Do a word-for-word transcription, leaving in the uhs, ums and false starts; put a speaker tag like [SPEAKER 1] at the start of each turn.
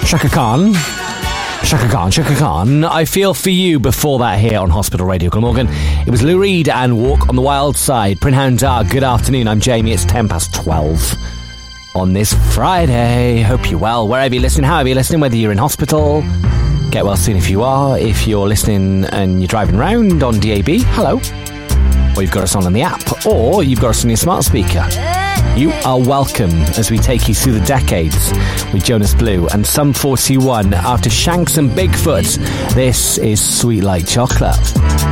[SPEAKER 1] Chaka Khan. Chaka Khan, Chaka Khan. I Feel For You before that here on Hospital Radio Glamorgan. It was Lou Reed and Walk on the Wild Side. Prynhawn Da, good afternoon. I'm Jamie. It's ten past twelve on this Friday. Hope you're well. Wherever you're listening, however you're listening, whether you're in hospital, get well soon if you are. If you're listening and you're driving around on D A B, hello. Or you've got us on on the app, or you've got us on your smart speaker. You are welcome as we take you through the decades with Jonas Blue and Sum forty-one. After Shanks and Bigfoot, this is Sweet Like Chocolate.